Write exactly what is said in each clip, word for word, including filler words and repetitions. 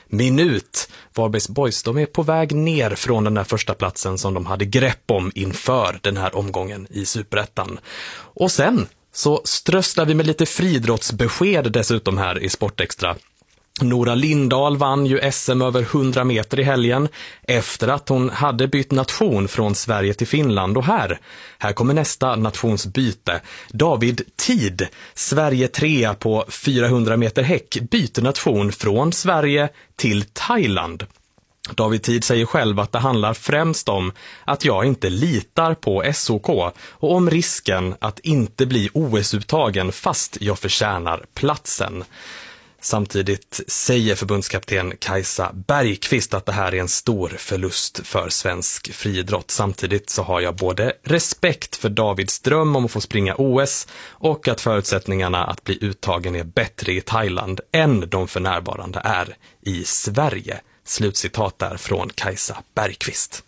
minut. Varbergs Boys, de är på väg ner från den där första platsen som de hade grepp om inför den här omgången i Superettan. Och sen så strösslar vi med lite friidrottsbesked dessutom här i Sportextra. Nora Lindahl vann ju S M över hundra meter i helgen efter att hon hade bytt nation från Sverige till Finland. Och här, här kommer nästa nationsbyte. David Tid, Sverige trea på fyrahundra meter häck, byter nation från Sverige till Thailand. David Tid säger själv att det handlar främst om att jag inte litar på S O K och om risken att inte bli O S-uttagen fast jag förtjänar platsen. Samtidigt säger förbundskapten Kajsa Bergqvist att det här är en stor förlust för svensk friidrott. Samtidigt så har jag både respekt för Davids dröm om att få springa O S och att förutsättningarna att bli uttagen är bättre i Thailand än de för närvarande är i Sverige. Slutcitat där från Kajsa Bergqvist.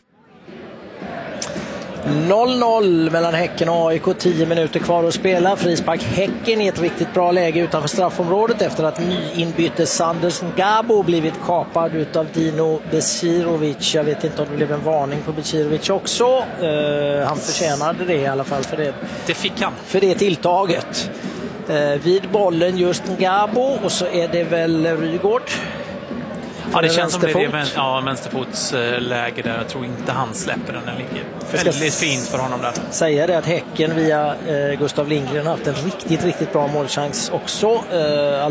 noll noll mellan Häcken och A I K, tio minuter kvar att spela. Frispark Häcken i ett riktigt bra läge utanför straffområdet efter att nyinbytte Sanders Ngabo blivit kapad utav Dino Becirovic. Jag vet inte om det blev en varning på Becirovic också. Uh, han förtjänade det i alla fall för det. Det fick han. För det tilltaget. Uh, vid bollen just Ngabo och så är det väl Rygård. Ja, det känns som det är vän, ja, vänsterfotsläge där. Jag tror inte han släpper den. Den ligger väldigt fint för honom där. Säger det att Häcken via eh, Gustav Lindgren har haft en riktigt, riktigt bra målchans också. Eh,